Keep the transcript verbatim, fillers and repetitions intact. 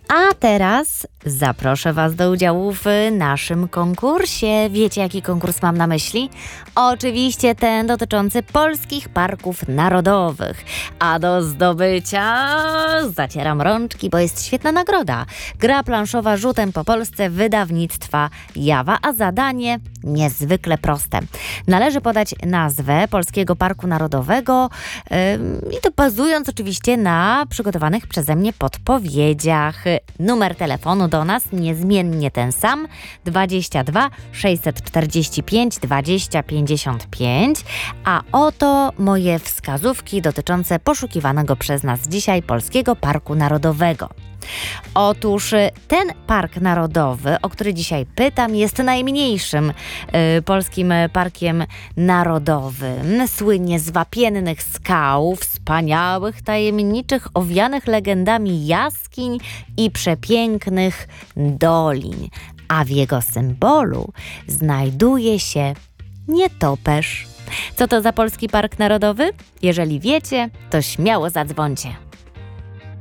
A teraz zaproszę Was do udziału w naszym konkursie. Wiecie, jaki konkurs mam na myśli? Oczywiście ten dotyczący polskich parków narodowych. A do zdobycia zacieram rączki, bo jest świetna nagroda. Gra planszowa Rzutem po Polsce wydawnictwa Jawa, a zadanie niezwykle proste. Należy podać nazwę Polskiego Parku Narodowego yy, i to bazując oczywiście na przygotowanych przeze mnie podpowiedziach. Numer telefonu do nas niezmiennie ten sam: dwadzieścia dwa sześćset czterdzieści pięć dwadzieścia pięćdziesiąt pięć. A oto moje wskazówki dotyczące poszukiwanego przez nas dzisiaj Polskiego Parku Narodowego. Otóż ten park narodowy, o który dzisiaj pytam, jest najmniejszym y, polskim parkiem narodowym. Słynie z wapiennych skał, wspaniałych, tajemniczych, owianych legendami jaskiń i przepięknych dolin. A w jego symbolu znajduje się nietoperz. Co to za Polski Park Narodowy? Jeżeli wiecie, to śmiało zadzwońcie.